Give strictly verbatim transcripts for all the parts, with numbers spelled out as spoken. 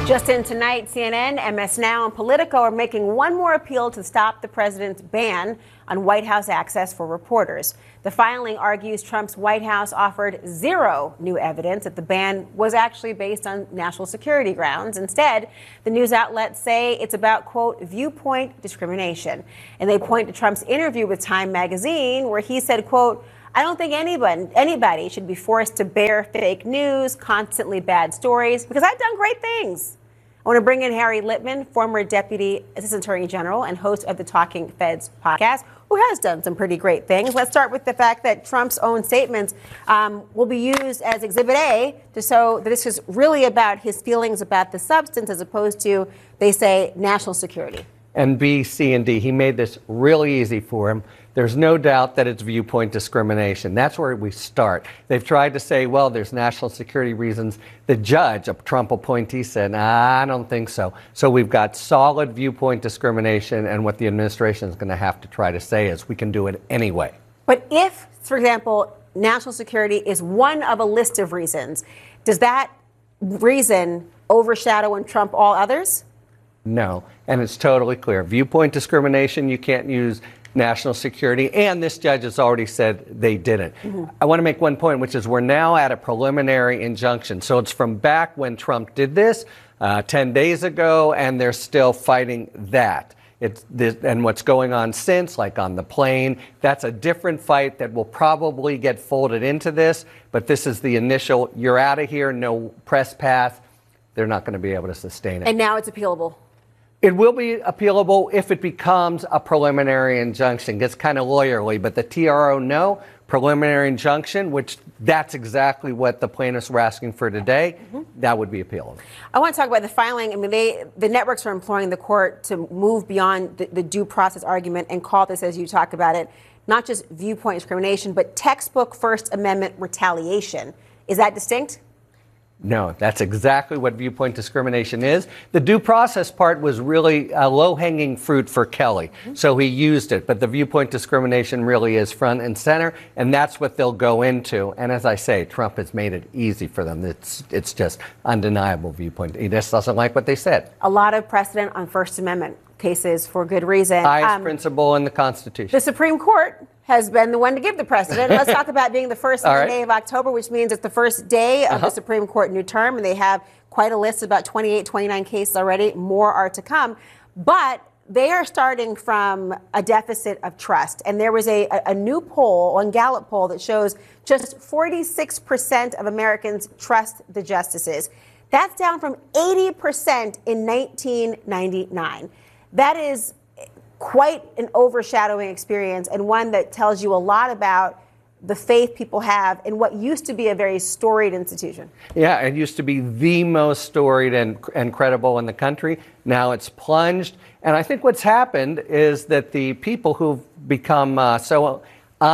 Just in tonight, C N N, M S Now, and Politico are making one more appeal to stop the president's ban on White House access for reporters. The filing argues Trump's White House offered zero new evidence that the ban was actually based on national security grounds. Instead, the news outlets say it's about, quote, viewpoint discrimination. And they point to Trump's interview with Time magazine, where he said, quote, I don't think anybody, anybody should be forced to bear fake news, constantly bad stories, because I've done great things. I want to bring in Harry Litman, former Deputy Assistant Attorney General and host of the Talking Feds podcast, who has done some pretty great things. Let's start with the fact that Trump's own statements um, will be used as Exhibit A to show that this is really about his feelings about the substance as opposed to, they say, national security. And B, C, and D. He made this really easy for him. There's no doubt that it's viewpoint discrimination. That's where we start. They've tried to say, well, there's national security reasons. The judge, a Trump appointee, said, nah, I don't think so. So we've got solid viewpoint discrimination, and what the administration is going to have to try to say is we can do it anyway. But if, for example, national security is one of a list of reasons, does that reason overshadow and trump all others? No, and it's totally clear. Viewpoint discrimination, you can't use national security, and this judge has already said they didn't. Mm-hmm. I want to make one point, which is we're now at a preliminary injunction. So it's from back when Trump did this uh, ten days ago, and they're still fighting that. It's this, and what's going on since, like on the plane, that's a different fight that will probably get folded into this, but this is the initial, you're out of here, no press pass. They're not going to be able to sustain it. And now it's appealable. It will be appealable if it becomes a preliminary injunction. Gets kind of lawyerly, but the T R O no, preliminary injunction, which that's exactly what the plaintiffs were asking for today, mm-hmm. that would be appealable. I want to talk about the filing. I mean, they, the networks are imploring the court to move beyond the, the due process argument and call this, as you talk about it, not just viewpoint discrimination, but textbook First Amendment retaliation. Is that distinct? No, that's exactly what viewpoint discrimination is. The due process part was really a low-hanging fruit for Kelly, mm-hmm. so he used it. But the viewpoint discrimination really is front and center, and that's what they'll go into. And as I say, Trump has made it easy for them. It's it's just undeniable viewpoint. He just doesn't like what they said. A lot of precedent on First Amendment cases for good reason. Highest um, principle in the Constitution. The Supreme Court has been the one to give the precedent. Let's talk about being the first of the day of October, which means it's the first day of uh-huh. the Supreme Court new term, and they have quite a list, about twenty-eight, twenty-nine cases already. More are to come. But they are starting from a deficit of trust. And there was a, a new poll, one Gallup poll, that shows just forty-six percent of Americans trust the justices. That's down from eighty percent in nineteen ninety-nine. That is quite an overshadowing experience, and one that tells you a lot about the faith people have in what used to be a very storied institution. Yeah, it used to be the most storied and, and credible in the country. Now it's plunged. And I think what's happened is that the people who've become uh, so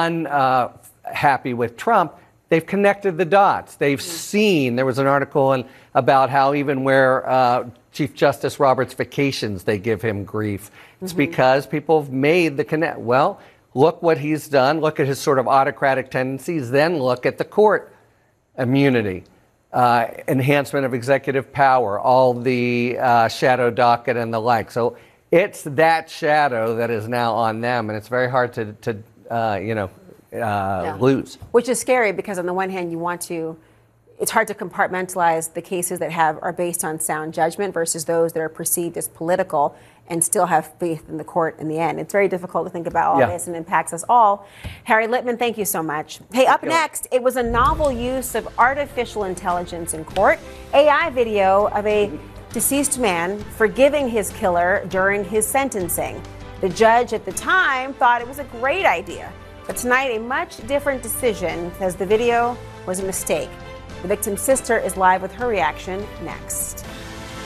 unhappy uh, with Trump, they've connected the dots. They've mm-hmm. seen, there was an article in, about how even where uh, Chief Justice Roberts vacations, they give him grief. It's mm-hmm. because people have made the connect. Well, look what he's done. Look at his sort of autocratic tendencies. Then look at the court immunity, uh, enhancement of executive power, all the uh, shadow docket and the like. So it's that shadow that is now on them, and it's very hard to, to uh, you know, uh, yeah. lose. Which is scary because on the one hand, you want to. It's hard to compartmentalize the cases that have are based on sound judgment versus those that are perceived as political and still have faith in the court in the end. It's very difficult to think about all yeah. this and impacts us all. Harry Litman, thank you so much. Hey, up next, it was a novel use of artificial intelligence in court. A I video of a deceased man forgiving his killer during his sentencing. The judge at the time thought it was a great idea. But tonight, a much different decision says the video was a mistake. The victim's sister is live with her reaction next.